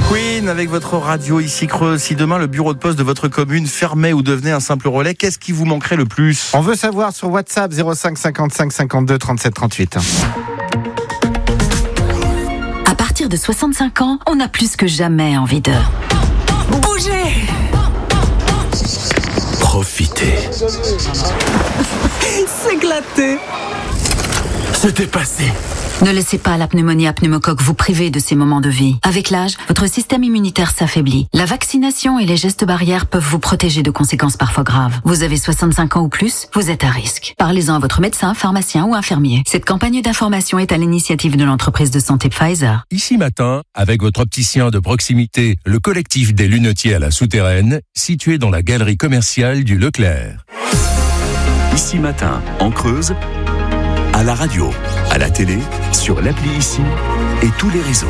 Queen avec votre radio ici Creuse. Si demain le bureau de poste de votre commune fermait ou devenait un simple relais, qu'est-ce qui vous manquerait le plus ? On veut savoir sur WhatsApp 05 55 52 37 38. À partir de 65 ans, on a plus que jamais envie de bouger, Profitez. s'éclater. Se dépasser. Ne laissez pas la pneumonie à pneumocoque vous priver de ces moments de vie. Avec l'âge, votre système immunitaire s'affaiblit. La vaccination et les gestes barrières peuvent vous protéger de conséquences parfois graves. Vous avez 65 ans ou plus, vous êtes à risque. Parlez-en à votre médecin, pharmacien ou infirmier. Cette campagne d'information est à l'initiative de l'entreprise de santé Pfizer. Ici Matin, avec votre opticien de proximité, le collectif des lunetiers à la Souterraine, situé dans la galerie commerciale du Leclerc. Ici Matin, en Creuse, à la radio, à la télé, sur l'appli Ici et tous les réseaux.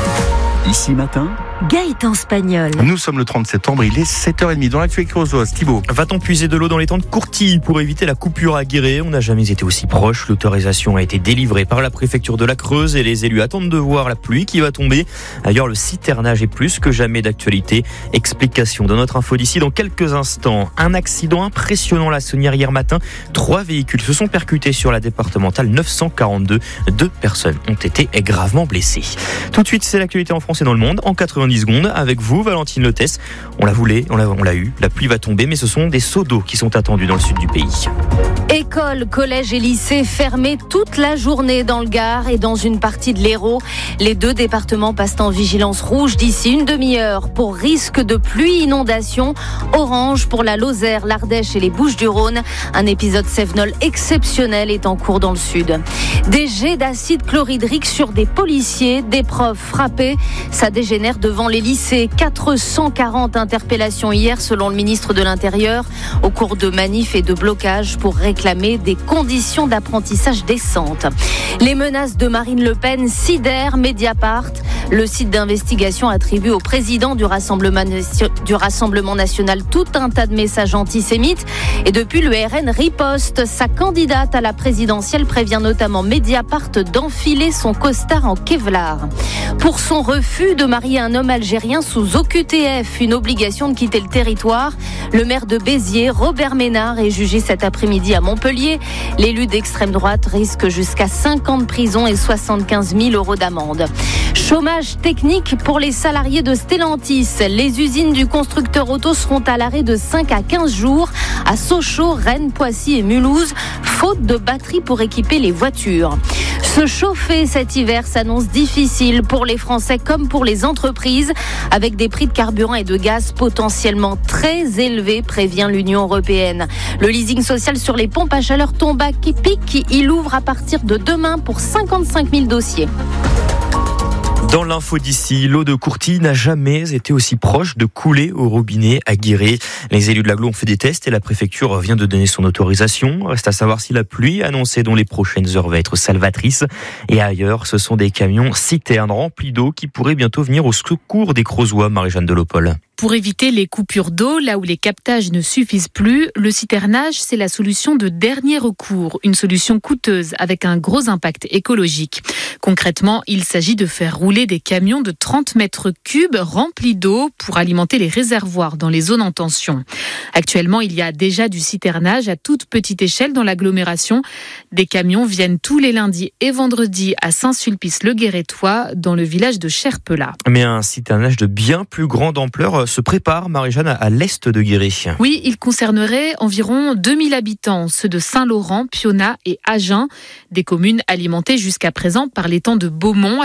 Ici Matin, Gaëtan Spagnol. Nous sommes le 30 septembre, il est 7h30 dans l'actualité creusoise. Thibaut. Va-t-on puiser de l'eau dans les temps de Courtille pour éviter la coupure à Guéret ? On n'a jamais été aussi proche. L'autorisation a été délivrée par la préfecture de la Creuse et les élus attendent de voir la pluie qui va tomber. Ailleurs, le citernage est plus que jamais d'actualité. Explication de notre info d'ici dans quelques instants. Un accident impressionnant à la Saunière hier matin. 3 véhicules se sont percutés sur la départementale 942. 2 personnes ont été gravement blessées. Tout de suite, c'est l'actualité en France et dans le monde en 90 secondes avec vous, Valentine Lotès. On l'a eu. La pluie va tomber, mais ce sont des seaux d'eau qui sont attendus dans le sud du pays. Écoles, collèges et lycées fermés toute la journée dans le Gard et dans une partie de l'Hérault. Les 2 départements passent en vigilance rouge d'ici une demi-heure pour risque de pluie, inondation. Orange pour la Lozère, l'Ardèche et les Bouches-du-Rhône. Un épisode Cévenol exceptionnel est en cours dans le sud. Des jets d'acide chlorhydrique sur des policiers, des profs frappés. Ça dégénère devant les lycées. 440 interpellations hier selon le ministre de l'Intérieur au cours de manifs et de blocages pour réclamer des conditions d'apprentissage décentes. Les menaces de Marine Le Pen sidèrent Mediapart. Le site d'investigation attribue au président du Rassemblement national tout un tas de messages antisémites. Et depuis, le RN riposte. Sa candidate à la présidentielle prévient notamment Mediapart d'enfiler son costard en Kevlar. Pour son refus de marier un homme algérien sous OQTF, une obligation de quitter le territoire, le maire de Béziers, Robert Ménard, est jugé cet après-midi à Montpellier. L'élu d'extrême droite risque jusqu'à 5 ans de prison et 75 000 € d'amende. Chômage technique pour les salariés de Stellantis. Les usines du constructeur auto seront à l'arrêt de 5 à 15 jours à Sochaux, Rennes, Poissy et Mulhouse, faute de batteries pour équiper les voitures. Se chauffer cet hiver s'annonce difficile pour les Français comme pour les entreprises, avec des prix de carburant et de gaz potentiellement très élevés, prévient l'Union européenne. Le leasing social sur les pompes à chaleur tombe à pic. Il ouvre à partir de demain pour 55 000 dossiers. Dans l'info d'ici, l'eau de Courtille n'a jamais été aussi proche de couler au robinet à Guéret. Les élus de l'agglo ont fait des tests et la préfecture vient de donner son autorisation. Reste à savoir si la pluie annoncée dans les prochaines heures va être salvatrice. Et ailleurs, ce sont des camions citernes remplis d'eau qui pourraient bientôt venir au secours des Creusois, Marie-Jeanne Delopol. Pour éviter les coupures d'eau, là où les captages ne suffisent plus, le citernage, c'est la solution de dernier recours. Une solution coûteuse avec un gros impact écologique. Concrètement, il s'agit de faire rouler des camions de 30 mètres cubes remplis d'eau pour alimenter les réservoirs dans les zones en tension. Actuellement, il y a déjà du citernage à toute petite échelle dans l'agglomération. Des camions viennent tous les lundis et vendredis à Saint-Sulpice-le-Guérétois, dans le village de Cherpelat. Mais un citernage de bien plus grande ampleur se prépare, Marie-Jeanne, à l'est de Guéret. Oui, il concernerait environ 2000 habitants, ceux de Saint-Laurent, Pionnat et Agen, des communes alimentées jusqu'à présent par l'étang de Beaumont.